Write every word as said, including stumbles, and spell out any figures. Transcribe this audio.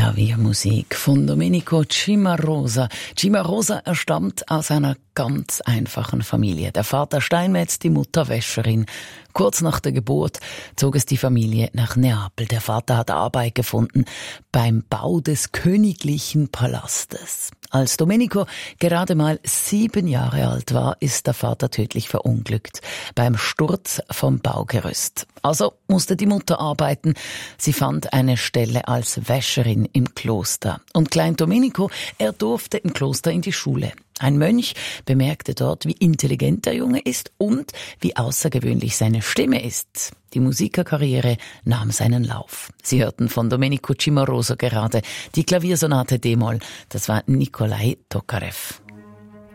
Klaviermusik von Domenico Cimarosa. Cimarosa, er stammt aus einer ganz einfachen Familie. Der Vater Steinmetz, die Mutter Wäscherin. Kurz nach der Geburt zog es die Familie nach Neapel. Der Vater hat Arbeit gefunden beim Bau des königlichen Palastes. Als Domenico gerade mal sieben Jahre alt war, ist der Vater tödlich verunglückt beim Sturz vom Baugerüst. Also musste die Mutter arbeiten. Sie fand eine Stelle als Wäscherin im Kloster. Und Klein Domenico, er durfte im Kloster in die Schule. Ein Mönch bemerkte dort, wie intelligent der Junge ist und wie außergewöhnlich seine Stimme ist. Die Musikerkarriere nahm seinen Lauf. Sie hörten von Domenico Cimarosa gerade die Klaviersonate D-Moll. Das war Nikolai Tokarev.